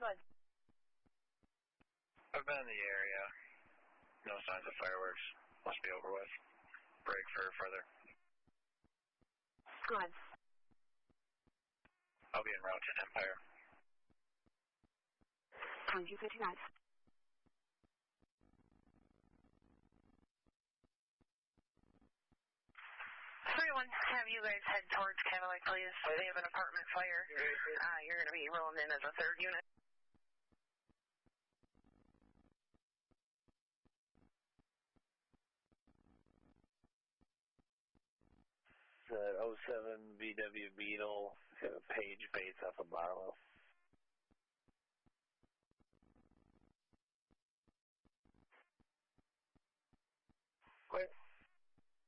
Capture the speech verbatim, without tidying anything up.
Good. I've been in the area. No signs of fireworks. Must be over with. Break for further. Good. I'll be en route to Empire. twenty fifty-nine. thirty-one, have you guys head towards Cadillac, please. They have an apartment fire. Uh, you're going to be rolling in as a third unit. Uh, oh seven B W Beetle, Page base off of Barlow.